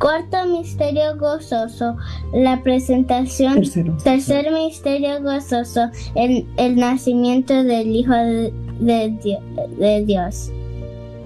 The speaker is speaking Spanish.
Cuarto misterio gozoso, la presentación. Tercer misterio gozoso, el nacimiento del Hijo de Dios.